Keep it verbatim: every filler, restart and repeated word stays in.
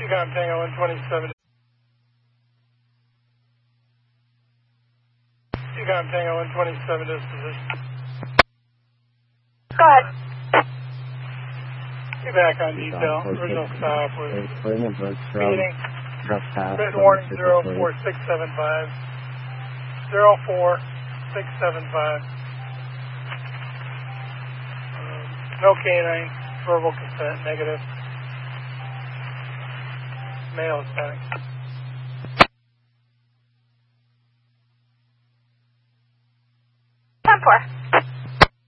Ecom Tango one twenty-seven. Ecom Tango one twenty-seven disposition. Go ahead. Be back on detail. Original stop was speeding. Written warning zero four six seven five. zero four six seven five. Um, no canine. Verbal consent negative. Male is back.